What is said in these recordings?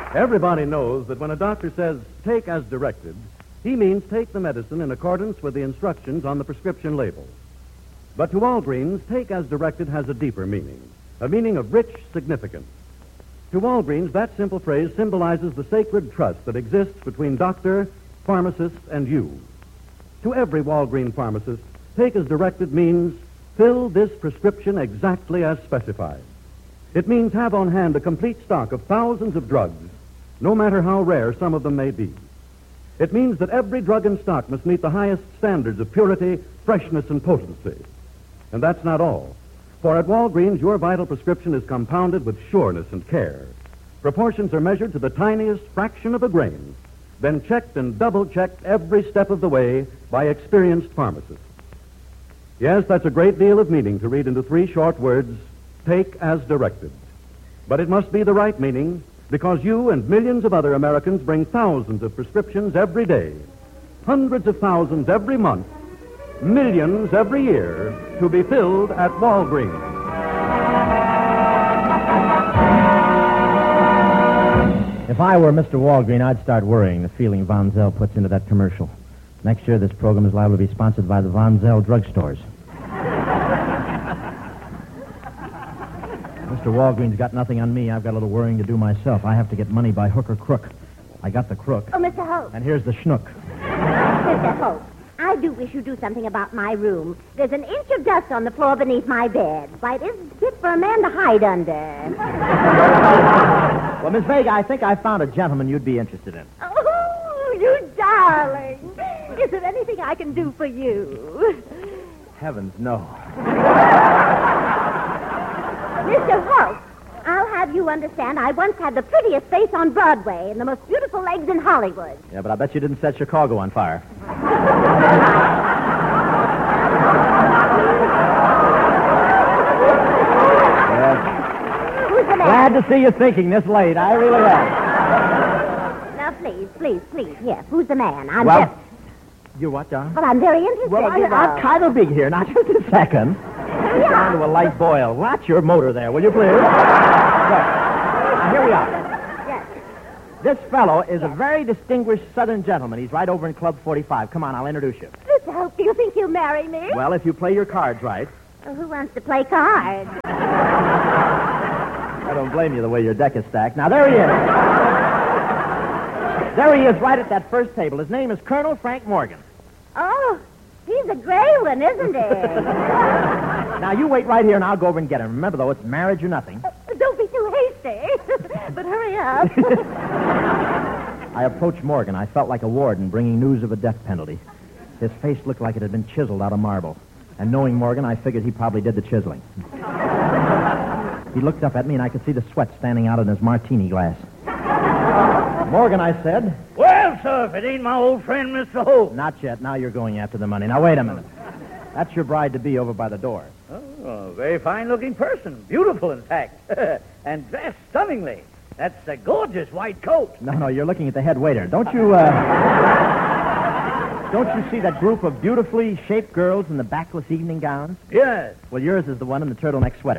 Everybody knows that when a doctor says, take as directed, he means take the medicine in accordance with the instructions on the prescription label. But to Walgreens, take as directed has a deeper meaning, a meaning of rich significance. To Walgreens, that simple phrase symbolizes the sacred trust that exists between doctor, pharmacist, and you. To every Walgreens pharmacist, take as directed means fill this prescription exactly as specified. It means have on hand a complete stock of thousands of drugs, no matter how rare some of them may be. It means that every drug in stock must meet the highest standards of purity, freshness, and potency. And that's not all. For at Walgreens, your vital prescription is compounded with sureness and care. Proportions are measured to the tiniest fraction of a grain, then checked and double-checked every step of the way by experienced pharmacists. Yes, that's a great deal of meaning to read into 3 short words, take as directed. But it must be the right meaning, because you and millions of other Americans bring thousands of prescriptions every day, hundreds of thousands every month, millions every year, to be filled at Walgreens. If I were Mr. Walgreen, I'd start worrying, the feeling Von Zell puts into that commercial. Next year, this program is liable to be sponsored by the Von Zell drugstores. Mr. Walgreen's got nothing on me. I've got a little worrying to do myself. I have to get money by hook or crook. I got the crook. Oh, Mr. Hope. And here's the schnook. Mr. Hope, I do wish you'd do something about my room. There's an inch of dust on the floor beneath my bed. Why, it isn't fit for a man to hide under. Well, Miss Vega, I think I found a gentleman you'd be interested in. Oh, you darling. Is there anything I can do for you? Heavens, no. Mr. Hope, I'll have you understand I once had the prettiest face on Broadway and the most beautiful legs in Hollywood. Yeah, but I bet you didn't set Chicago on fire. Who's the man? Glad to see you thinking this late. I really am. Now, please, yes. Who's the man? You what, John? Well, I'm very interested. Well, I'm kind of big here. Now, just a second. Yeah. Down to a light boil. Watch your motor there, will you, please? Now, here we are. Yes. This fellow is a very distinguished Southern gentleman. He's right over in Club 45. Come on, I'll introduce you. Mr. Hope, do you think you'll marry me? Well, if you play your cards right. Well, who wants to play cards? I don't blame you the way your deck is stacked. Now, there he is. There he is right at that first table. His name is Colonel Frank Morgan. Oh, he's a gray one, isn't he? Now, you wait right here, and I'll go over and get him. Remember, though, it's marriage or nothing. Don't be too hasty. But hurry up. I approached Morgan. I felt like a warden bringing news of a death penalty. His face looked like it had been chiseled out of marble. And knowing Morgan, I figured he probably did the chiseling. He looked up at me, and I could see the sweat standing out in his martini glass. Morgan, I said. Well, sir, if it ain't my old friend, Mr. Hope. Not yet. Now you're going after the money. Now, wait a minute. That's your bride-to-be over by the door. Oh, very fine-looking person. Beautiful, in fact. And dressed stunningly. That's a gorgeous white coat. No, you're looking at the head waiter. Don't you see that group of beautifully shaped girls in the backless evening gowns? Yes. Well, yours is the one in the turtleneck sweater.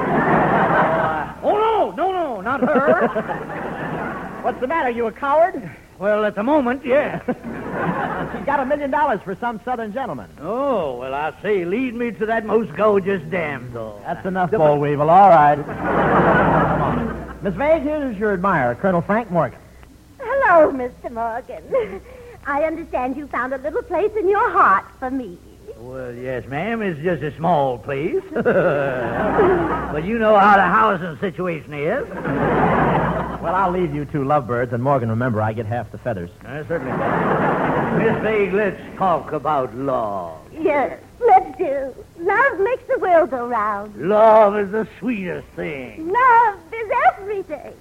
No, not her. What's the matter? You a coward? Well, at the moment, yes. She's got $1 million for some Southern gentleman. Oh, well, I say, lead me to that most gorgeous damsel. That's enough, Boll Weevil. All right. Come on. Miss Vage, here's your admirer, Colonel Frank Morgan. Hello, Mr. Morgan. I understand you found a little place in your heart for me. Well, yes, ma'am. It's just a small place. But you know how the housing situation is. Well, I'll leave you two lovebirds, and Morgan, remember, I get half the feathers. Certainly. Miss Vague, let's talk about love. Yes, let's do. Love makes the world go round. Love is the sweetest thing. Love is everything.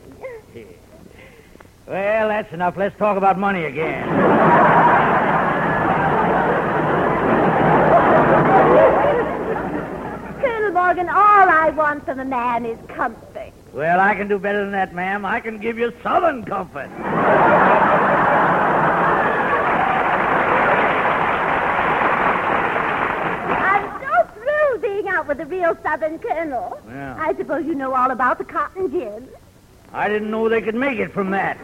Well, that's enough. Let's talk about money again. Colonel Morgan, all I want from a man is comfort. Well, I can do better than that, ma'am. I can give you Southern comfort. I'm so thrilled being out with a real Southern colonel. Yeah. I suppose you know all about the cotton gin. I didn't know they could make it from that.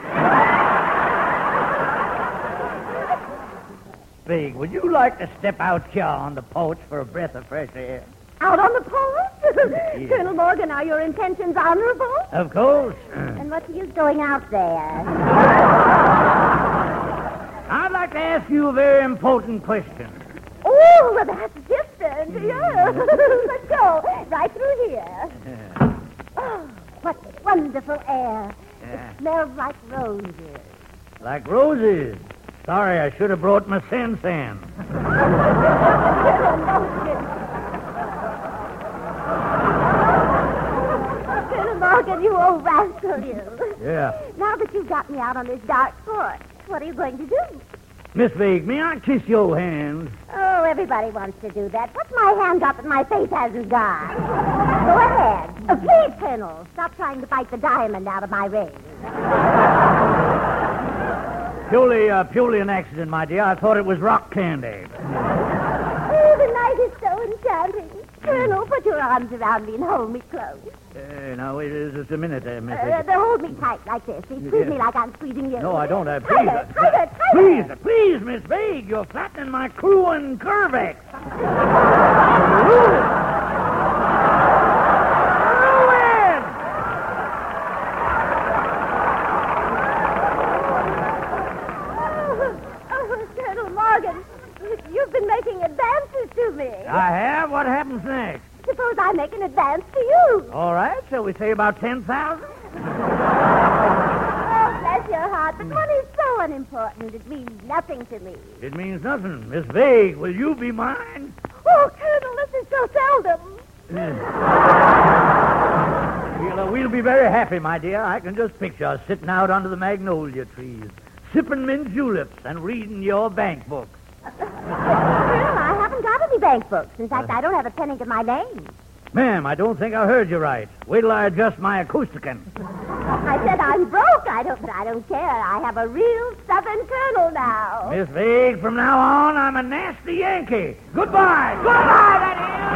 Big, would you like to step out here on the porch for a breath of fresh air? Out on the porch? Colonel Morgan, are your intentions honorable? Of course. And what's the use going out there? I'd like to ask you a very important question. Oh, well, that's different. Yeah. Let's go. Right through here. Oh, what wonderful air. Yeah. It smells like roses. Like roses. Sorry, I should have brought my San. Colonel Morgan, you old rascal, you. Yeah. Now that you've got me out on this dark porch, what are you going to do? Miss Vague, may I kiss your hand? Oh, everybody wants to do that. What's my hand got that my face hasn't got? Go ahead. Oh, please, Colonel, stop trying to fight the diamond out of my ring. Purely an accident, my dear. I thought it was rock candy. Oh, the night is so enchanting. Colonel, put your arms around me and hold me close. Now, wait just a minute, Miss Vague. Hold me tight like this. Squeeze me like I'm squeezing you. No, I don't. Tighter. Please, Miss Vague, you're flattening my crew and Curvex. Colonel Morgan, you've been making advances to me. I have? What happens next? Suppose I make an advance to you. All right, shall we say about 10,000? Oh, bless your heart, but money's so unimportant. It means nothing to me. It means nothing. Miss Vague, will you be mine? Oh, Colonel, this is so seldom. We'll be very happy, my dear. I can just picture us sitting out under the magnolia trees, sipping mint juleps and reading your bank book. Colonel, I haven't got any bank books. In fact, I don't have a penny to my name. Ma'am, I don't think I heard you right. Wait till I adjust my acousticon. I said I'm broke. But I don't care. I have a real Southern colonel now. Miss Vague, from now on, I'm a nasty Yankee. Goodbye. Goodbye, that is.